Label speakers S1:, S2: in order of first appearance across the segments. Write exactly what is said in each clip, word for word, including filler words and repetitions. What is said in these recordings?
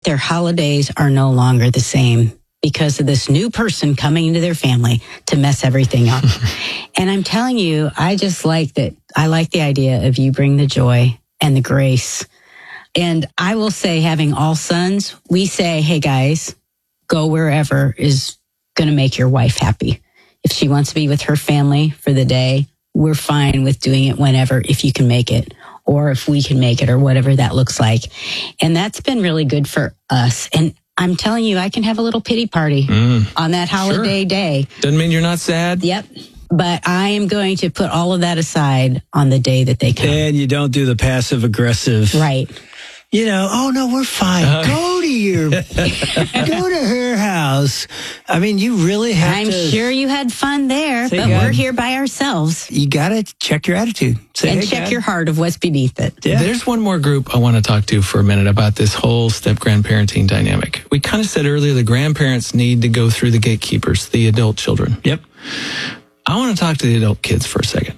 S1: their holidays are no longer the same because of this new person coming into their family to mess everything up. And I'm telling you, I just like that. I like the idea of you bring the joy and the grace. And I will say, having all sons, we say, hey guys, go wherever is going to make your wife happy. If she wants to be with her family for the day, we're fine with doing it whenever, if you can make it, or if we can make it, or whatever that looks like. And that's been really good for us. And I'm telling you, I can have a little pity party mm, on that holiday sure. day.
S2: Doesn't mean you're not sad.
S1: Yep. But I am going to put all of that aside on the day that they come.
S3: And you don't do the passive aggressive.
S1: Right.
S3: You know, oh no, we're fine. Uh, go to your, go to her house. I mean, you really have
S1: I'm
S3: to.
S1: I'm sure you had fun there, but God, we're here by ourselves.
S3: You got to check your attitude.
S1: Say, and hey, check God. your heart of what's beneath it.
S2: Yeah. There's one more group I want to talk to for a minute about this whole step-grandparenting dynamic. We kind of said earlier the grandparents need to go through the gatekeepers, the adult children.
S3: Yep.
S2: I want to talk to the adult kids for a second.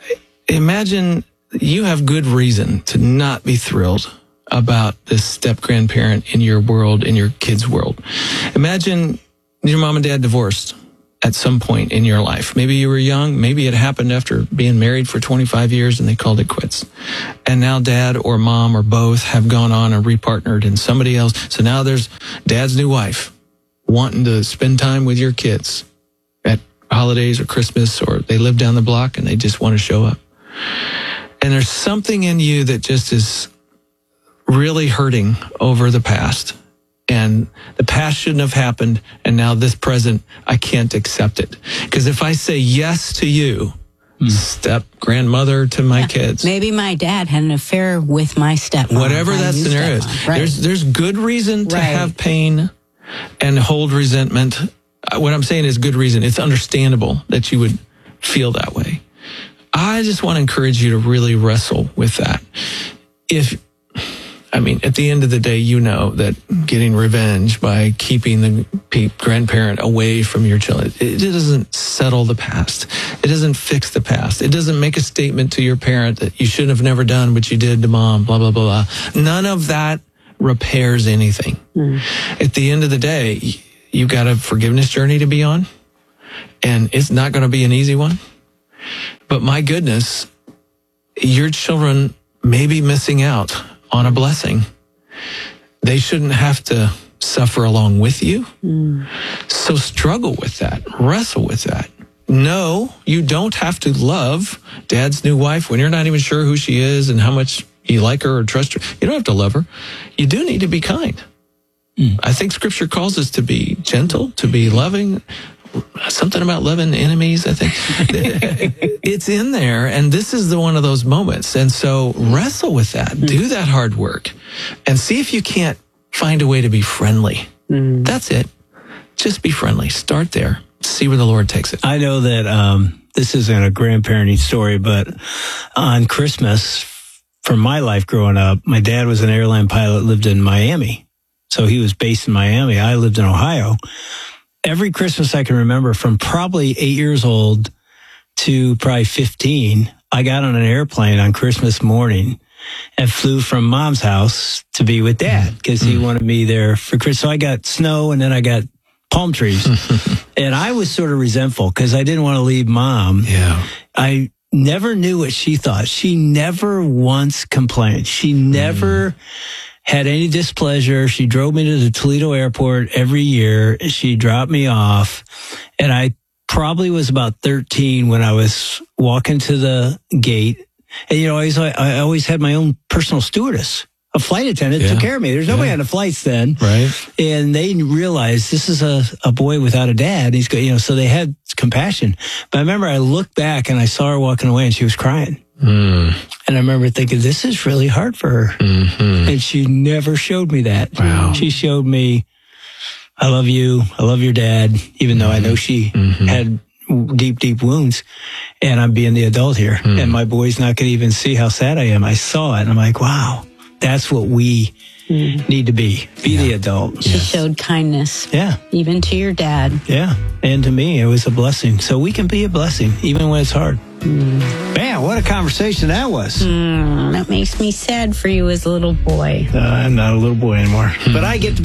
S2: Imagine you have good reason to not be thrilled about this step-grandparent in your world, in your kids' world. Imagine your mom and dad divorced at some point in your life. Maybe you were young. Maybe it happened after being married for twenty-five years and they called it quits. And now dad or mom or both have gone on and repartnered in somebody else. So now there's dad's new wife wanting to spend time with your kids at holidays or Christmas, or they live down the block and they just want to show up. And there's something in you that just is really hurting over the past, and the past shouldn't have happened, and now this present, I can't accept it. Because if I say yes to you, mm. step grandmother to my yeah. kids,
S1: maybe my dad had an affair with my stepmom,
S2: whatever that scenario is, right. there's there's good reason to right. have pain and hold resentment. What I'm saying is good reason. It's understandable that you would feel that way. I just want to encourage you to really wrestle with that. If I mean, at the end of the day, you know that getting revenge by keeping the grandparent away from your children, it doesn't settle the past. It doesn't fix the past. It doesn't make a statement to your parent that you should have never done what you did to mom, blah, blah, blah, blah. None of that repairs anything. Mm. At the end of the day, you've got a forgiveness journey to be on, and it's not going to be an easy one. But my goodness, your children may be missing out on a blessing. They shouldn't have to suffer along with you. Mm. So struggle with that. Wrestle with that. No, you don't have to love dad's new wife when you're not even sure who she is and how much you like her or trust her. You don't have to love her. You do need to be kind. Mm. I think Scripture calls us to be gentle, to be loving. Something about loving enemies, I think. It's in there, and this is the one of those moments. And so wrestle with that. Mm. Do that hard work. And see if you can't find a way to be friendly. Mm. That's it. Just be friendly. Start there. See where the Lord takes it.
S3: I know that um, this isn't a grandparenting story, but on Christmas, for my life growing up, my dad was an airline pilot, lived in Miami. So he was based in Miami. I lived in Ohio. Every Christmas I can remember, from probably eight years old to probably fifteen, I got on an airplane on Christmas morning and flew from mom's house to be with dad because he wanted me there for Christmas. So I got snow and then I got palm trees. And I was sort of resentful because I didn't want to leave mom.
S2: Yeah.
S3: I never knew what she thought. She never once complained. She never... Mm. had any displeasure. She drove me to the Toledo airport every year. She dropped me off. And I probably was about thirteen when I was walking to the gate. And, you know, I always, I always had my own personal stewardess. A flight attendant yeah. took care of me. There's nobody yeah. on the flights then.
S2: Right.
S3: And they realized this is a, a boy without a dad. He's got, you know, so they had compassion. But I remember I looked back and I saw her walking away and she was crying. Mm. And I remember thinking, this is really hard for her. Mm-hmm. And she never showed me that.
S2: Wow.
S3: She showed me, I love you. I love your dad, even though mm-hmm. I know she mm-hmm. had deep, deep wounds. And I'm being the adult here. Mm. And my boy's not going to even see how sad I am. I saw it and I'm like, wow, that's what we mm. need to be. Be yeah. the adult.
S1: She yes. showed kindness.
S3: Yeah.
S1: Even to your dad.
S3: Yeah. And to me, it was a blessing. So we can be a blessing, even when it's hard. Mm. Man, what a conversation that was.
S1: Mm, that makes me sad for you as a little boy.
S3: Uh, I'm not a little boy anymore. But I get to